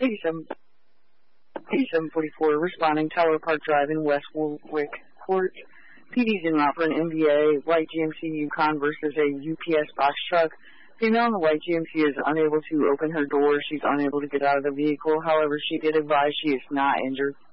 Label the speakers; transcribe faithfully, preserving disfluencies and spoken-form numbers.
Speaker 1: eighty-seven, eighty-seven forty-four, responding, Tower Park Drive in West Warwick Court. P D's in route for an M V A white G M C Yukon versus a U P S box truck. Female in the white G M C is unable to open her door. She's unable to get out of the vehicle. However, she did advise she is not injured.